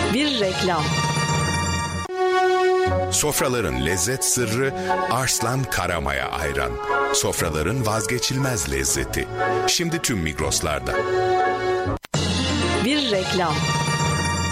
Bir reklam. Sofraların lezzet sırrı Arslan Karamaya Ayran. Sofraların vazgeçilmez lezzeti. Şimdi tüm Migros'larda. Bir reklam.